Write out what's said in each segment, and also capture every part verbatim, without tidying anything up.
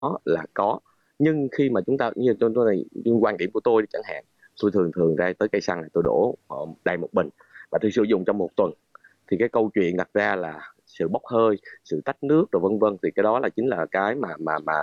là có. Nhưng khi mà chúng ta như tôi tôi này nhưng quan điểm của tôi đi chẳng hạn, tôi thường thường ra tới cây xăng này tôi đổ ờ, đầy một bình và tôi sử dụng trong một tuần, thì cái câu chuyện đặt ra là sự bốc hơi, sự tách nước rồi vân vân, thì cái đó là chính là cái mà mà mà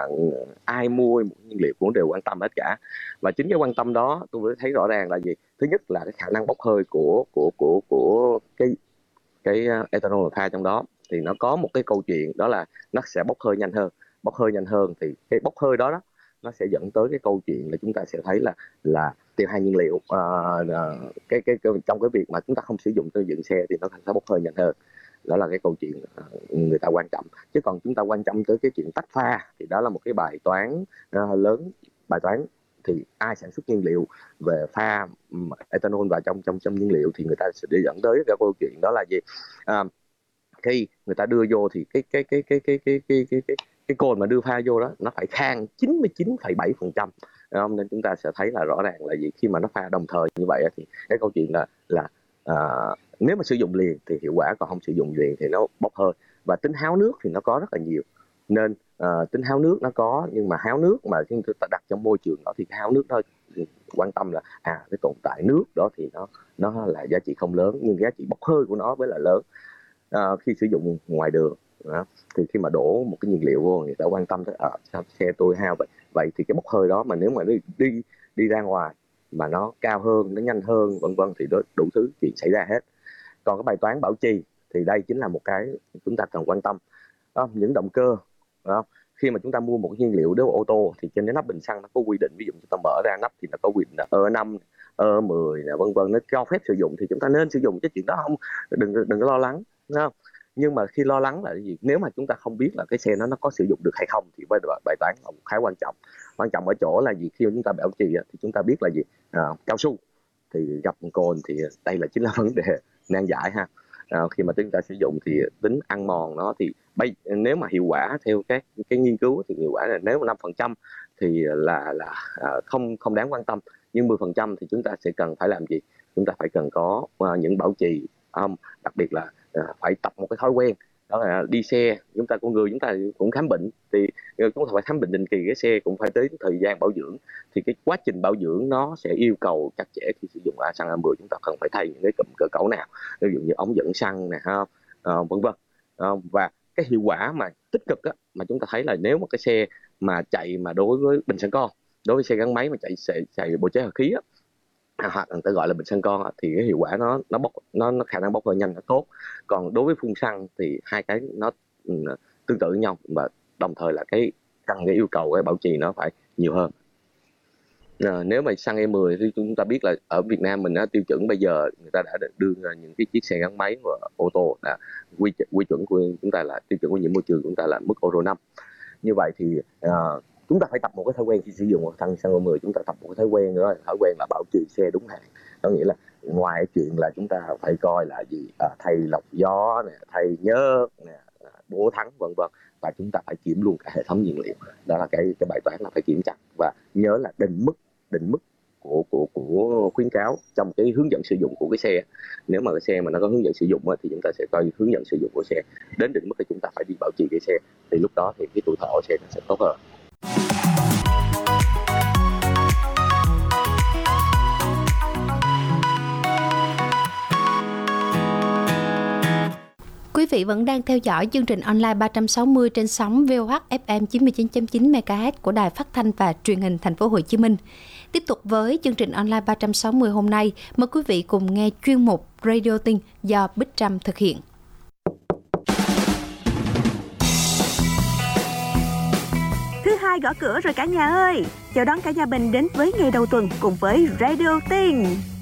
ai mua nhiên liệu cũng đều quan tâm hết cả. Và chính cái quan tâm đó tôi mới thấy rõ ràng là gì, thứ nhất là cái khả năng bốc hơi của của của của cái cái uh, ethanol pha trong đó, thì nó có một cái câu chuyện đó là nó sẽ bốc hơi nhanh hơn. Bốc hơi nhanh hơn thì cái bốc hơi đó đó nó sẽ dẫn tới cái câu chuyện là chúng ta sẽ thấy là là tiêu hao nhiên liệu. uh, uh, cái, cái cái trong cái việc mà chúng ta không sử dụng cho dựng xe thì nó sẽ bốc hơi nhanh hơn. Đó là cái câu chuyện uh, người ta quan trọng. Chứ còn chúng ta quan tâm tới cái chuyện tách pha thì đó là một cái bài toán uh, lớn. Bài toán thì ai sản xuất nhiên liệu về pha um, ethanol vào trong trong trong nhiên liệu thì người ta sẽ đi dẫn tới cái câu chuyện đó là gì, à, khi người ta đưa vô thì cái cái cái cái cái cái cái cái cái cái cồn mà đưa pha vô đó nó phải khang chín mươi chín phẩy bảy phần trăm. Nên chúng ta sẽ thấy là rõ ràng là gì, khi mà nó pha đồng thời như vậy thì cái câu chuyện là là à, nếu mà sử dụng liền thì hiệu quả, còn không sử dụng liền thì nó bốc hơi. Và tính háo nước thì nó có rất là nhiều, nên à, tính háo nước nó có, nhưng mà háo nước mà chúng ta đặt trong môi trường đó thì háo nước thôi, quan tâm là à cái tồn tại nước đó thì nó nó là giá trị không lớn, nhưng giá trị bốc hơi của nó mới là lớn. À, khi sử dụng ngoài đường đó, thì khi mà đổ một cái nhiên liệu vô, người ta quan tâm tới à, sao xe tôi hao vậy. Vậy thì cái bốc hơi đó mà nếu mà đi đi đi ra ngoài mà nó cao hơn, nó nhanh hơn vân vân thì đó, đủ thứ chuyện xảy ra hết. Còn cái bài toán bảo trì thì đây chính là một cái chúng ta cần quan tâm. Đó, những động cơ đó, khi mà chúng ta mua một cái nhiên liệu đối với ô tô thì trên cái nắp bình xăng nó có quy định, ví dụ chúng ta mở ra nắp thì nó có quy định là e năm, e mười nè vân vân, nó cho phép sử dụng thì chúng ta nên sử dụng, cái chuyện đó không, đừng đừng có lo lắng, đúng không? Nhưng mà khi lo lắng là cái gì, nếu mà chúng ta không biết là cái xe nó nó có sử dụng được hay không thì bài, bài toán là khá quan trọng. Quan trọng ở chỗ là gì, khi chúng ta bảo trì thì chúng ta biết là gì, à, cao su thì gặp cồn thì đây là chính là vấn đề nan giải ha. À, khi mà chúng ta sử dụng thì tính ăn mòn nó thì bây nếu mà hiệu quả theo các cái nghiên cứu thì hiệu quả là nếu mà năm phần trăm thì là là à, không không đáng quan tâm, nhưng mười phần trăm thì chúng ta sẽ cần phải làm gì, chúng ta phải cần có uh, những bảo trì, um, đặc biệt là uh, phải tập một cái thói quen, đó là đi xe. Chúng ta con người chúng ta cũng khám bệnh thì chúng ta phải khám bệnh định kỳ, cái xe cũng phải tới thời gian bảo dưỡng, thì cái quá trình bảo dưỡng nó sẽ yêu cầu chặt chẽ. Khi sử dụng xăng a mười chúng ta cần phải thay những cái cụm cơ cấu nào, ví dụ như ống dẫn xăng nè ha, uh, vân vân. Uh, và cái hiệu quả mà tích cực á, mà chúng ta thấy là nếu mà cái xe mà chạy mà đối với bình xăng con, đối với xe gắn máy mà chạy chạy, chạy bộ chế hạt khí á, hoặc người ta gọi là bình xăng con, thì cái hiệu quả nó nó bốc nó, nó khả năng bốc hơi nhanh, nó tốt. Còn đối với phun xăng thì hai cái nó ừ, tương tự với nhau, và đồng thời là cái cần cái yêu cầu cái bảo trì nó phải nhiều hơn. À, nếu mà xăng E mười thì chúng ta biết là ở Việt Nam mình á, tiêu chuẩn bây giờ người ta đã đưa ra những cái chiếc xe gắn máy và ô tô là quy quy chuẩn của chúng ta là tiêu chuẩn ô nhiễm môi trường của chúng ta là mức Euro năm. Như vậy thì à, chúng ta phải tập một cái thói quen khi sử dụng xăng xăng E mười, chúng ta tập một cái thói quen nữa, thói quen là bảo trì xe đúng hạn. Có nghĩa là ngoài chuyện là chúng ta phải coi là gì, à, thay lọc gió nè, thay nhớt nè, bổ thắng vân vân, và chúng ta phải kiểm luôn cả hệ thống nhiên liệu. Đó là cái cái bài toán là phải kiểm chặt, và nhớ là định mức định mức của của của khuyến cáo trong cái hướng dẫn sử dụng của cái xe. Nếu mà cái xe mà nó có hướng dẫn sử dụng thì chúng ta sẽ coi hướng dẫn sử dụng của xe, đến định mức thì chúng ta phải đi bảo trì cái xe, thì lúc đó thì cái tuổi thọ của xe nó sẽ tốt hơn. Quý vị vẫn đang theo dõi chương trình online ba trăm sáu mươi trên sóng vê o hát ép em chín mươi chín chấm chín mê ga héc của Đài Phát thanh và Truyền hình Thành phố Hồ Chí Minh. Tiếp tục với chương trình online ba trăm sáu mươi hôm nay, mời quý vị cùng nghe chuyên mục Radio Tin do Bích Trâm thực hiện. Thứ hai gõ cửa rồi cả nhà ơi! Chào đón cả nhà mình đến với ngày đầu tuần cùng với Radio Tin.